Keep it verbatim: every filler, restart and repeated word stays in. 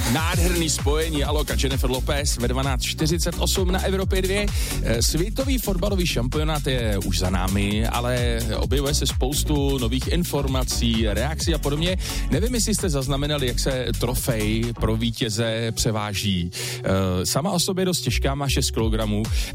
Nádherný spojení Alok a Jennifer Lopez ve dvanáct čtyřicet osm na Evropě dva. Světový fotbalový šampionát je už za námi, ale objevuje se spoustu nových informací, reakcí a podobně. Nevím, jestli jste zaznamenali, jak se trofej pro vítěze převáží. Sama o sobě dost těžká, má šest kilogramů,